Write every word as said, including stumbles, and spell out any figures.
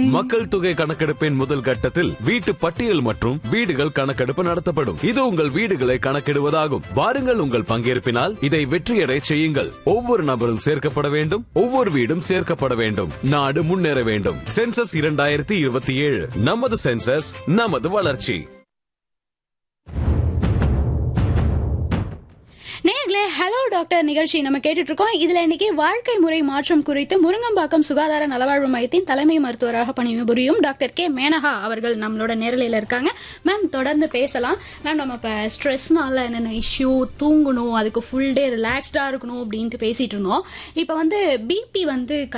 மக்கள் தொகை கணக்கெடுப்பின் முதல் கட்டத்தில் வீட்டு பட்டியல் மற்றும் வீடுகள் கணக்கெடுப்பு நடத்தப்படும். இது உங்கள் வீடுகளை கணக்கிடுவதாகும். வாருங்கள், உங்கள் பங்கேற்பினால் இதை வெற்றியடை செய்யுங்கள். ஒவ்வொரு நபரும் சேர்க்கப்பட வேண்டும், ஒவ்வொரு வீடும் சேர்க்கப்பட வேண்டும். நாடு முன்னேற வேண்டும். சென்சஸ் இரண்டாயிரத்தி இருபத்தி ஏழு, நமது சென்சஸ், நமது வளர்ச்சி. நேர்களே, ஹலோ டாக்டர் நிகழ்ச்சி நம்ம கேட்டுட்டு இருக்கோம். இதுல இன்னைக்கு வாழ்க்கை முறை மாற்றம் குறித்து முருங்கம்பாக்கம் சுகாதார நலவாழ்வு மையத்தின் தலைமை மருத்துவராக பணிபுரியும் டாக்டர் கே மேனகா அவர்கள் நம்மளோட நேரலையில இருக்காங்க. மேம், தொடர்ந்து பேசலாம். மேம், நம்ம இப்ப ஸ்ட்ரெஸ்னால என்னென்ன இஷ்யூ, தூங்கணும், அதுக்கு ஃபுல் டே ரிலாக்ஸ்டா இருக்கணும் அப்படின்ட்டு பேசிட்டு இருந்தோம். இப்ப வந்து பிபி வந்து